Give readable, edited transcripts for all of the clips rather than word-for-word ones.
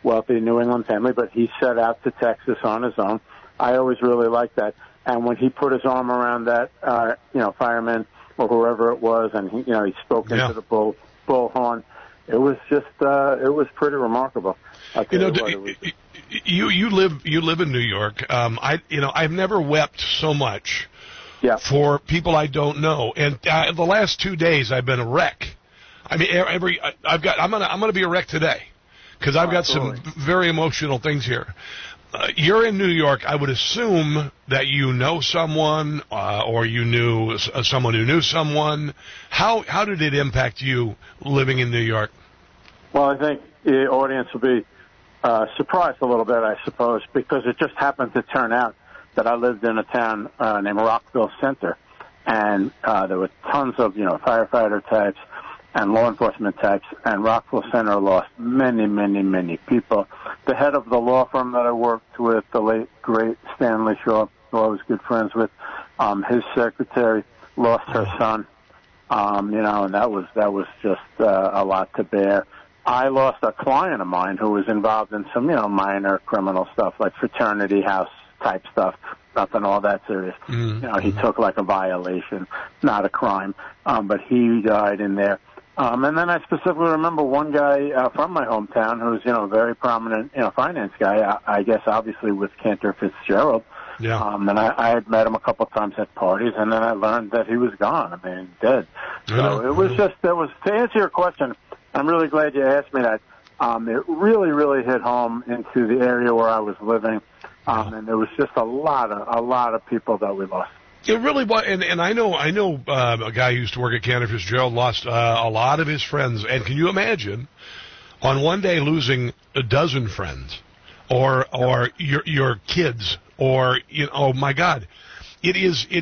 wealthy New England family, but he set out to Texas on his own. I always really liked that. And when he put his arm around that, fireman or whoever it was, and he spoke into the bullhorn, it was just, it was pretty remarkable. You live in New York. I've never wept so much for people I don't know. And the last 2 days I've been a wreck. I mean, I'm gonna be a wreck today because I've got some very emotional things here. You're in New York. I would assume that you know someone, or you knew someone who knew someone. How did it impact you living in New York? Well, I think the audience will be surprised a little bit, I suppose, because it just happened to turn out that I lived in a town named Rockville Center, and there were tons of firefighter types and law enforcement types, and Rockville Center lost many, many, many people. The head of the law firm that I worked with, the late, great Stanley Shaw, who I was good friends with, his secretary lost her son, and that was just a lot to bear. I lost a client of mine who was involved in some, minor criminal stuff like fraternity house type stuff, nothing all that serious. He took like a violation, not a crime, but he died in there. And then I specifically remember one guy from my hometown who's, a very prominent, finance guy, I guess obviously with Cantor Fitzgerald. Yeah. And I had met him a couple of times at parties, and then I learned that he was gone. I mean, dead. So it was just, to answer your question, I'm really glad you asked me that. It really, really hit home into the area where I was living. And there was just a lot of people that we lost. It really was, and I know a guy who used to work at Cantor Fitzgerald lost a lot of his friends. And can you imagine on one day losing a dozen friends, or your kids, or oh my God, it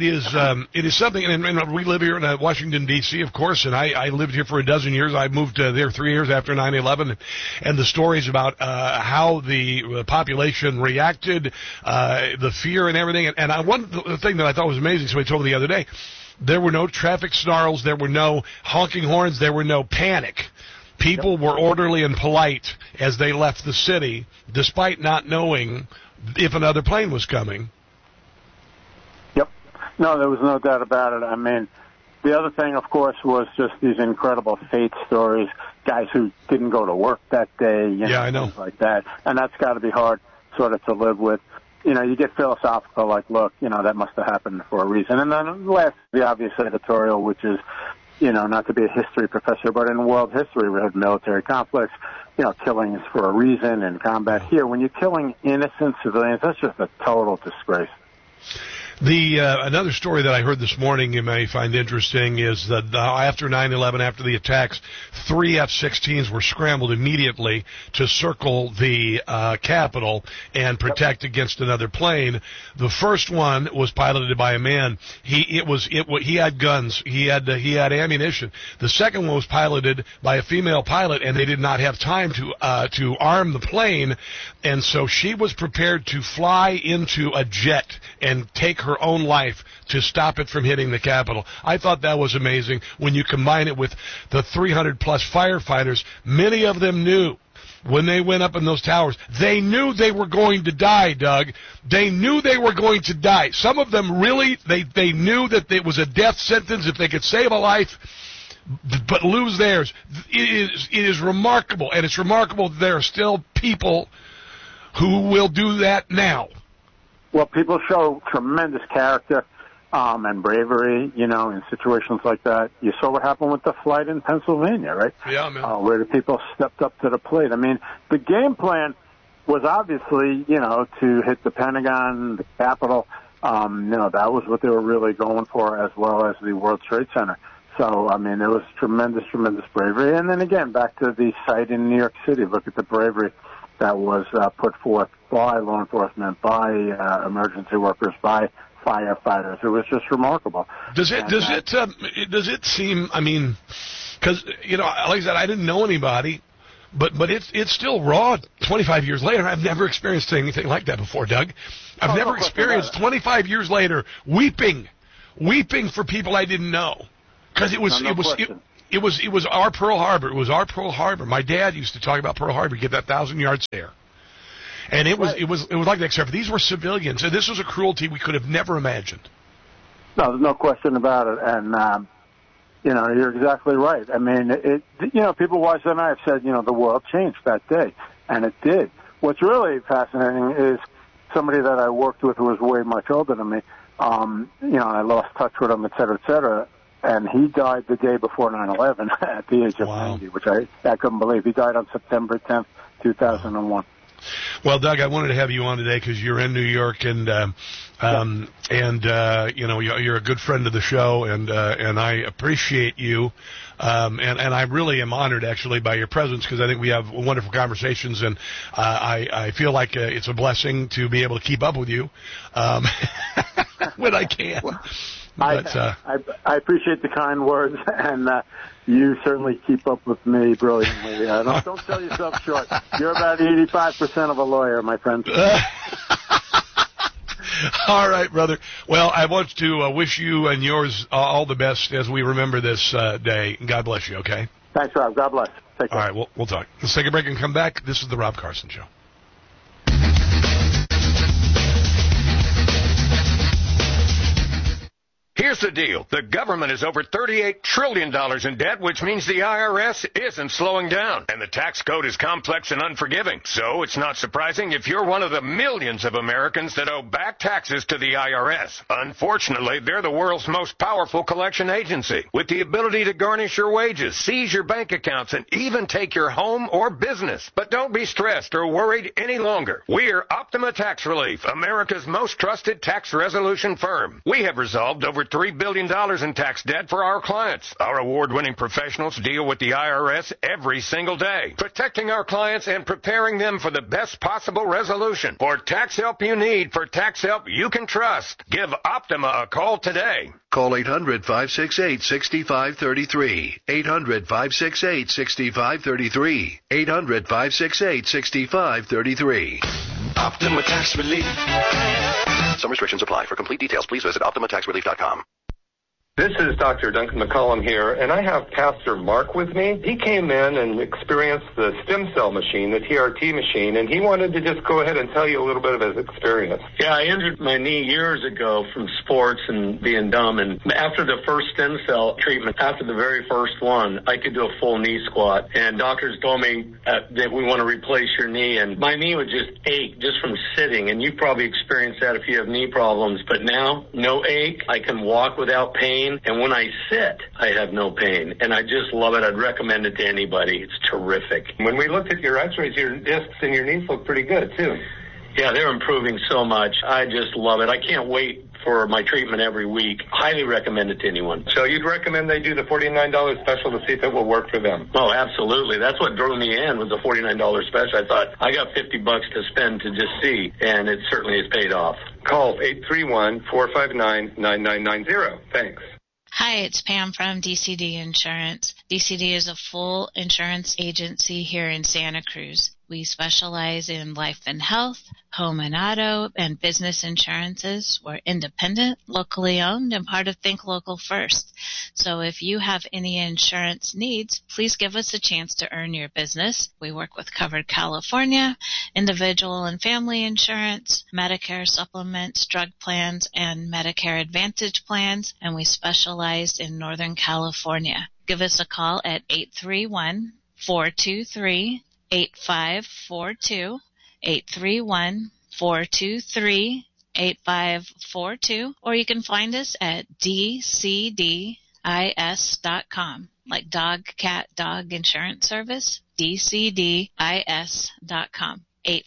is something. And we live here in Washington D.C., of course, and I lived here for a dozen years. I moved there 3 years after 9/11, and the stories about how the population reacted, the fear and everything. And the thing that I thought was amazing, somebody told me the other day, there were no traffic snarls, there were no honking horns, there were no panic. People were orderly and polite as they left the city, despite not knowing if another plane was coming. No, there was no doubt about it. I mean, the other thing, of course, was just these incredible fate stories, guys who didn't go to work that day, I know. Things like that. And that's got to be hard sort of to live with. You get philosophical, like, look, that must have happened for a reason. And then last, the obvious editorial, which is, not to be a history professor, but in world history, we had military conflicts, killings for a reason and combat. Here, when you're killing innocent civilians, that's just a total disgrace. Another story that I heard this morning you may find interesting is that after 9/11, after the attacks, 3 F-16s were scrambled immediately to circle the Capitol and protect against another plane. The first one was piloted by a man. He had guns. He had ammunition. The second one was piloted by a female pilot, and they did not have time to arm the plane, and so she was prepared to fly into a jet and take her own life to stop it from hitting the Capitol. I thought that was amazing when you combine it with the 300-plus firefighters. Many of them knew when they went up in those towers, they knew they were going to die, Doug. They knew they were going to die. Some of them really, they knew that it was a death sentence if they could save a life, but lose theirs. It is remarkable, and it's remarkable that there are still people who will do that now. Well, people show tremendous character and bravery, in situations like that. You saw what happened with the flight in Pennsylvania, right? Yeah, man. Where the people stepped up to the plate. I mean, the game plan was obviously, to hit the Pentagon, the Capitol. That was what they were really going for, as well as the World Trade Center. So, I mean, there was tremendous, tremendous bravery. And then again, back to the site in New York City. Look at the bravery that was put forth by law enforcement, by emergency workers, by firefighters. It was just remarkable. Does it seem? I mean, because like I said, I didn't know anybody, but it's still raw. 25 years later, I've never experienced anything like that before, Doug. I've never experienced 25 years later weeping for people I didn't know, because it was It was our Pearl Harbor. It was our Pearl Harbor. My dad used to talk about Pearl Harbor. Get that 1,000-yard stare. And it was like that, except for these were civilians, and this was a cruelty we could have never imagined. No, there's no question about it, and you're exactly right. I mean, people watch that, and I have said, the world changed that day, and it did. What's really fascinating is somebody that I worked with who was way much older than me. I lost touch with him, et cetera, and he died the day before 9/11 at the age of 90, which I couldn't believe. He died on September 10th, 2001. Well, Doug, I wanted to have you on today because you're in New York, and you're a good friend of the show, and I appreciate you, and I really am honored actually by your presence because I think we have wonderful conversations, and I feel like it's a blessing to be able to keep up with you when I can. But, I appreciate the kind words, and you certainly keep up with me brilliantly. Don't sell yourself short. You're about 85% of a lawyer, my friend. All right, brother. Well, I want to wish you and yours all the best as we remember this day. God bless you, okay? Thanks, Rob. God bless. Take care. All right, we'll talk. Let's take a break and come back. This is the Rob Carson Show. Here's the deal. The government is over $38 trillion in debt, which means the IRS isn't slowing down. And the tax code is complex and unforgiving. So it's not surprising if you're one of the millions of Americans that owe back taxes to the IRS. Unfortunately, they're the world's most powerful collection agency, with the ability to garnish your wages, seize your bank accounts, and even take your home or business. But don't be stressed or worried any longer. We're Optima Tax Relief, America's most trusted tax resolution firm. We have resolved over $3 billion in tax debt for our clients. Our award-winning professionals deal with the IRS every single day, protecting our clients and preparing them for the best possible resolution. For tax help you need, for tax help you can trust, give Optima a call today. Call 800-568-6533. 800-568-6533. 800-568-6533. Optima Tax Relief. Some restrictions apply. For complete details, please visit OptimaTaxRelief.com. This is Dr. Duncan McCollum here, and I have Pastor Mark with me. He came in and experienced the stem cell machine, the TRT machine, and he wanted to just go ahead and tell you a little bit of his experience. Yeah, I injured my knee years ago from sports and being dumb, and after the first stem cell treatment, after the very first one, I could do a full knee squat, and doctors told me that we want to replace your knee, and my knee would just ache just from sitting, and you probably experienced that if you have knee problems, but now, no ache. I can walk without pain. And when I sit, I have no pain. And I just love it. I'd recommend it to anybody. It's terrific. When we looked at your x-rays, your discs and your knees look pretty good, too. Yeah, they're improving so much. I just love it. I can't wait for my treatment every week. Highly recommend it to anyone. So you'd recommend they do the $49 special to see if it will work for them? Oh, absolutely. That's what drew me in was the $49 special. I thought, I got $50 to spend to just see, and it certainly has paid off. Call 831-459-9990. Thanks. Hi, it's Pam from DCD Insurance. DCD is a full insurance agency here in Santa Cruz. We specialize in life and health, home and auto, and business insurances. We're independent, locally owned, and part of Think Local First. So if you have any insurance needs, please give us a chance to earn your business. We work with Covered California, individual and family insurance, Medicare supplements, drug plans, and Medicare Advantage plans, and we specialize in Northern California. Give us a call at 831-423-8542, 831-423-8542, or you can find us at dcdis.com, like dog, cat, dog insurance service, dcdis.com,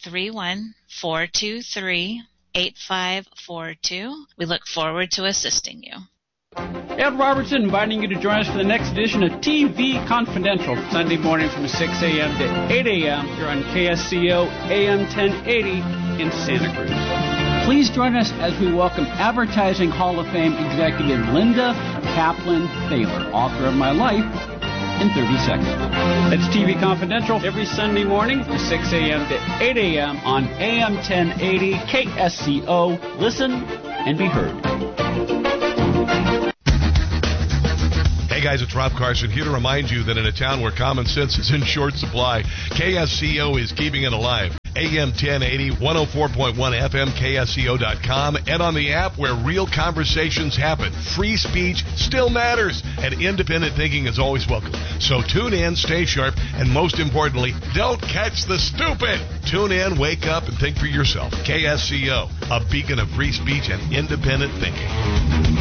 831-423-8542. We look forward to assisting you. Ed Robertson inviting you to join us for the next edition of TV Confidential, Sunday morning from 6 a.m. to 8 a.m. here on KSCO AM 1080 in Santa Cruz. Please join us as we welcome Advertising Hall of Fame executive Linda Kaplan Thaler, author of My Life in 30 Seconds. That's TV Confidential every Sunday morning from 6 a.m. to 8 a.m. on AM 1080 KSCO. Listen and be heard. guys, it's Rob Carson here to remind you that in a town where common sense is in short supply, KSCO is keeping it alive. AM 1080, 104.1 FM, KSCO.com, and on the app where real conversations happen. Free speech still matters, and independent thinking is always welcome. So tune in, stay sharp, and most importantly, don't catch the stupid. Tune in, wake up, and think for yourself. KSCO, a beacon of free speech and independent thinking.